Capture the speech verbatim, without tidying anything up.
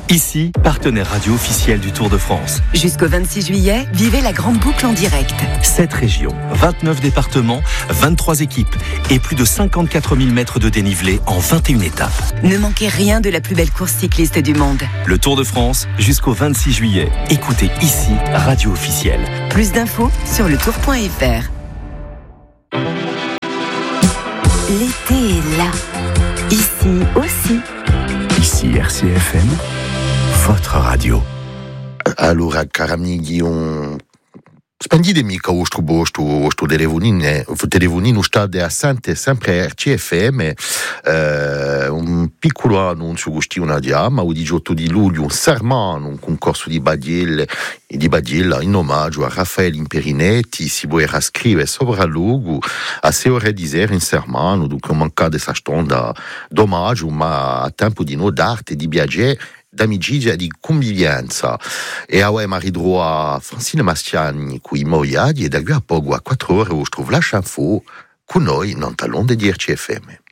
Ici, partenaire radio officiel du Tour de France. Jusqu'au vingt-six juillet, vivez la grande boucle en direct. sept régions, vingt-neuf départements, vingt-trois équipes et plus de cinquante-quatre mille mètres de dénivelé en vingt et une étapes. Ne manquez rien de la plus belle course cycliste du monde. Le Tour de France, jusqu'au vingt-six juillet. Écoutez ici, radio officielle. Plus d'infos sur le tour point f r. L'été est là. Ici aussi. Ici R C F M, votre radio. Allora, cari amici, un... spendite mica vostro posto, vostro telefonino, il telefonino sta assente sempre R C F M, eh, un piccolo annuncio che una diamo, il diciotto di luglio, un sermano, un concorso di Badiella, di Badiella in omaggio a Raffaele Imperinetti, si vuoi scrivere sopra il luogo, a sei ore di sera in sermano, dunque mancate questa stonda d'omaggio, ma a tempo di no d'arte, di piacere, d'amicizia e di convivienza. E a Marie Droit Francine Mastiani qui moiadi e da qui a poco a quattro ore vi trovo la chanfo con noi non talon di R C F M.